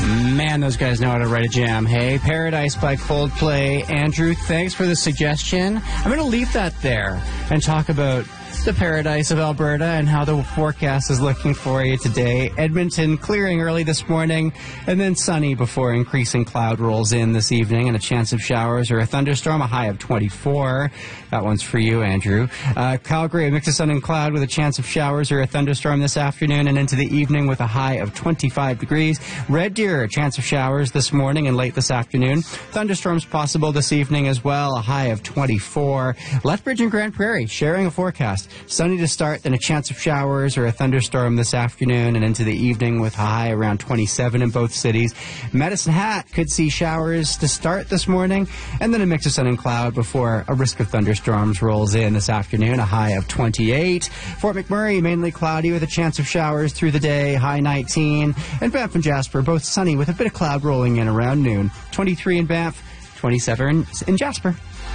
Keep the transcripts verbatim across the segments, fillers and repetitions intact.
Man, those guys know how to write a jam. Hey, Paradise by Coldplay. Andrew, thanks for the suggestion. I'm going to leave that there and talk about the paradise of Alberta and how the forecast is looking for you today. Edmonton clearing early this morning and then sunny before increasing cloud rolls in this evening and a chance of showers or a thunderstorm, a high of twenty-four. That one's for you, Andrew. Uh, Calgary, a mix of sun and cloud with a chance of showers or a thunderstorm this afternoon and into the evening with a high of twenty-five degrees. Red Deer, a chance of showers this morning and late this afternoon. Thunderstorms possible this evening as well, a high of twenty-four. Lethbridge and Grand Prairie sharing a forecast. Sunny to start, then a chance of showers or a thunderstorm this afternoon and into the evening with a high around twenty-seven in both cities. Medicine Hat could see showers to start this morning and then a mix of sun and cloud before a risk of thunderstorms rolls in this afternoon, a high of twenty-eight. Fort McMurray, mainly cloudy with a chance of showers through the day, high nineteen. And Banff and Jasper, both sunny with a bit of cloud rolling in around noon. twenty-three in Banff, twenty-seven in Jasper.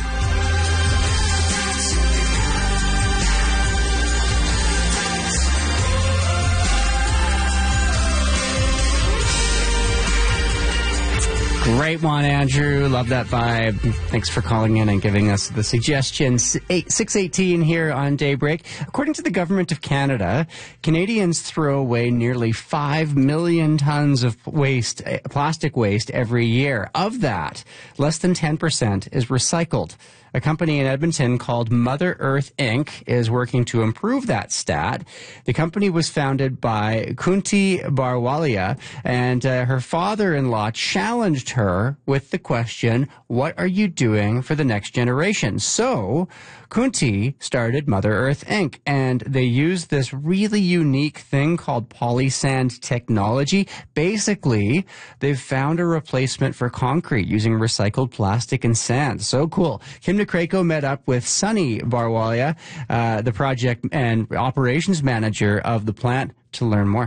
Great one, Andrew. Love that vibe. Thanks for calling in and giving us the suggestion. six eighteen here on Daybreak. According to the Government of Canada, Canadians throw away nearly five million tons of waste, plastic waste every year. Of that, less than ten percent is recycled. A company in Edmonton called Mother Earth Incorporated is working to improve that stat. The company was founded by Kunti Barwalia, and uh, her father-in-law challenged her with the question, what are you doing for the next generation? So Kunti started Mother Earth Incorporated, and they use this really unique thing called polysand technology. Basically, they've found a replacement for concrete using recycled plastic and sand. So cool. Kim Krako met up with Sunny Barwalia, uh, the project and operations manager of the plant, to learn more.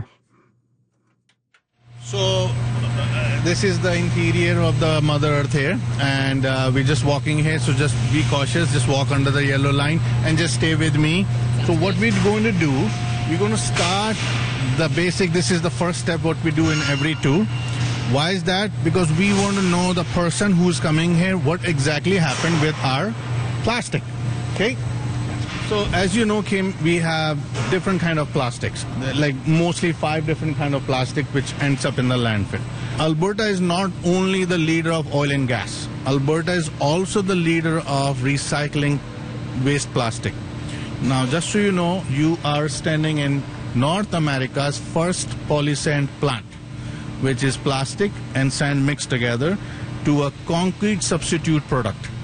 So uh, this is the interior of the Mother Earth here, and uh, we're just walking here, so just be cautious, just walk under the yellow line and just stay with me. So what we're going to do, we're going to start the basic. This is the first step what we do in every tour. Why is that? Because we want to know the person who's coming here, what exactly happened with our plastic. Okay? So as you know, Kim, we have different kind of plastics, like mostly five different kind of plastic which ends up in the landfill. Alberta is not only the leader of oil and gas. Alberta is also the leader of recycling waste plastic. Now, just so you know, you are standing in North America's first polysand plant, which is plastic and sand mixed together to a concrete substitute product.